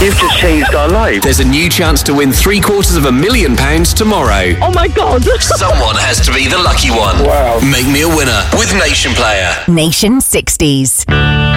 You've just changed our life. There's a new chance to win £750,000 tomorrow. Oh my God. Someone has to be the lucky one. Wow. Make me a winner with Nation Player. Nation 60s.